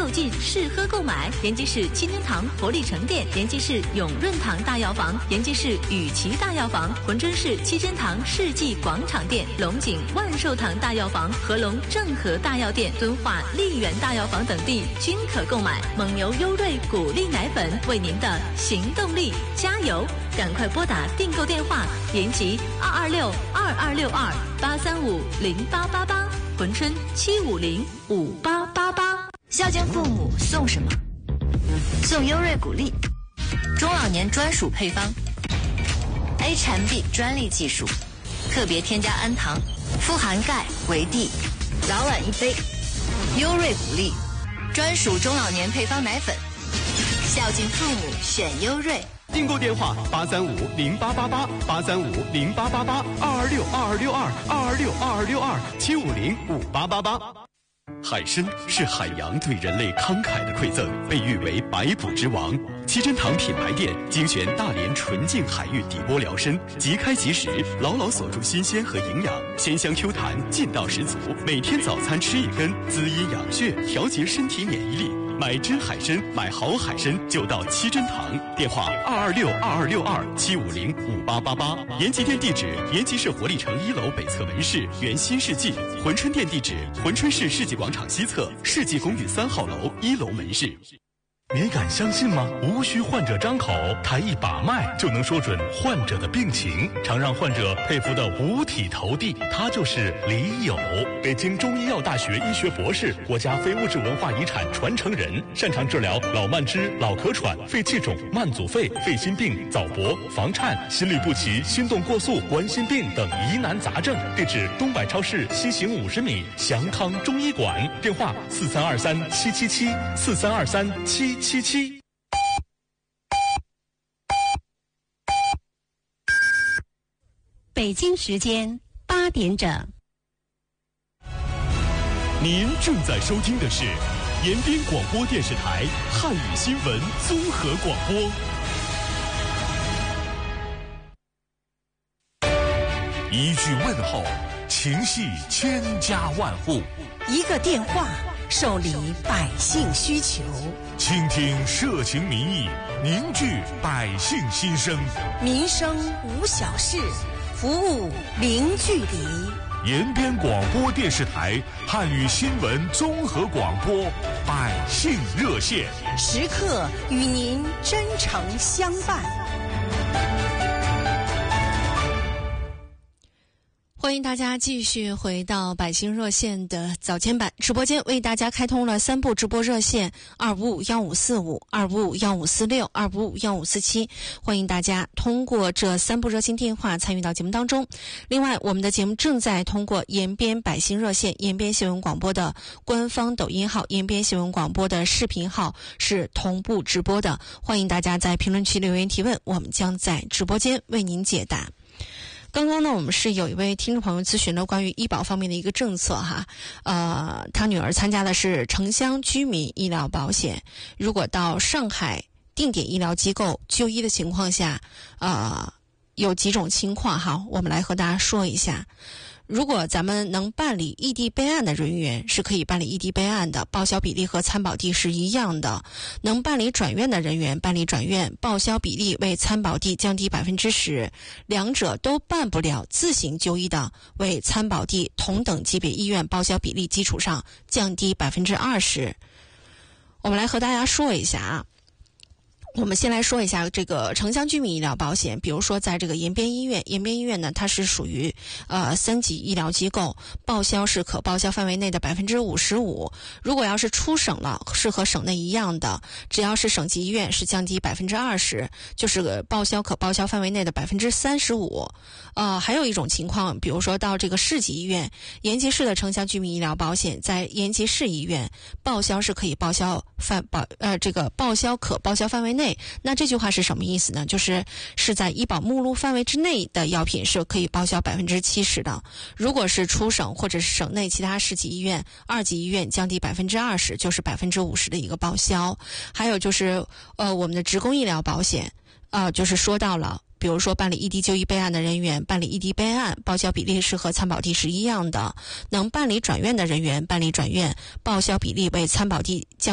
就近，适合购买。延吉市七星堂活力城店，延吉市永润堂大药房，延吉市雨琦大药房，珲春市七星堂世纪广场店，龙井万寿堂大药房、合隆正和大药店、敦化丽园大药房等地均可购买。蒙牛优瑞谷粒奶粉，为您的行动力加油！赶快拨打订购电话：延吉226-2262-835-0888，珲春750-5888。 孝敬父母送什么？送优瑞谷粒，中老年专属配方 ，A 产 B 专利技术，特别添加氨糖，富含钙、维 D， 早晚一杯。优瑞谷粒，专属中老年配方奶粉，孝敬父母选优瑞。 订购电话835-08888，835-08882262262，750-526888。海参是海洋对人类慷慨的馈赠，被誉为百补之王。七珍堂品牌店精选大连纯净海域底波疗参，即开即食，牢牢锁住新鲜和营养，鲜香 Q 弹，劲道十足。每天早餐吃一根，滋阴养血，调节身体免疫力。买真海参，买好海参就到七珍堂。电话226-2262-750-5888。延吉店地址：延吉市活力城1楼北侧门市原新世纪。珲春店地址：珲春市世纪广场西侧世纪公寓3号楼1楼门市。 你敢相信吗？无需患者张口，抬一把脉就能说准患者的病情，常让患者佩服的五体投地。他就是李友，北京中医药大学医学博士，国家非物质文化遗产传承人，擅长治疗老慢支、老咳喘、肺气肿、慢阻肺、肺心病、早搏、房颤、心律不齐、心动过速、冠心病等疑难杂症。地址：东百超市西行50米，祥康中医馆。电话：4323-777，4323-777。 北京时间8点整。 您正在收听的是延边广播电视台汉语新闻综合广播。 一句问候，情系千家万户； 一个电话，受理百姓需求。 倾听社情民意，凝聚百姓心声。 民生无小事，服务零距离。 延边广播电视台汉语新闻综合广播百姓热线， 时刻与您真诚相伴。 欢迎大家继续回到百姓热线的早间版直播间，为大家开通了3部直播热线：255-1545、255-1546、255-1547。欢迎大家通过这3部热线电话参与到节目当中。另外，我们的节目正在通过延边百姓热线、延边新闻广播的官方抖音号、延边新闻广播的视频号是同步直播的。欢迎大家在评论区留言提问，我们将在直播间为您解答。刚刚呢，我们是有一位听众朋友咨询了关于医保方面的一个政策哈，他女儿参加的是城乡居民医疗保险，如果到上海定点医疗机构就医的情况下，有几种情况哈，我们来和大家说一下。如果咱们能办理异地备案的人员是可以办理异地备案的，报销比例和参保地是一样的。能办理转院的人员办理转院，报销比例为参保地降低 10%， 两者都办不了自行就医的，为参保地同等级别医院报销比例基础上降低 20%。 我们来和大家说一下啊。我们先来说一下这个城乡居民医疗保险，比如说在这个延边医院，延边医院呢，它是属于3级医疗机构，报销是可报销范围内的 55%。如果要是出省了，是和省内一样的，只要是省级医院是降低 20%， 就是报销可报销范围内的 35%。还有一种情况，比如说到这个市级医院，延吉市的城乡居民医疗保险在延吉市医院报销是可以报销报销可报销范围内。那这句话是什么意思呢？是在医保目录范围之内的药品是可以报销 70% 的。如果是出省或者是省内其他市级医院、2级医院降低 20%， 就是 50% 的一个报销。还有就是我们的职工医疗保险就是说到了，比如说办理异地就医备案的人员办理异地备案，报销比例是和参保地是一样的。能办理转院的人员办理转院，报销比例为参保地降